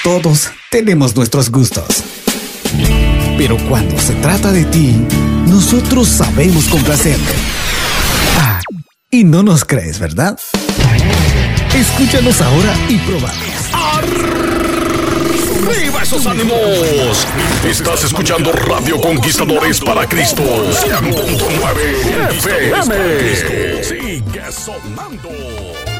Todos tenemos nuestros gustos. Pero cuando se trata de ti, nosotros sabemos complacerte. Ah, y no nos crees, ¿verdad? Escúchanos ahora y probanos. ¡Arriba esos ánimos! Estás escuchando Radio Conquistadores para Cristo. 100.9 FM. Sigue sonando.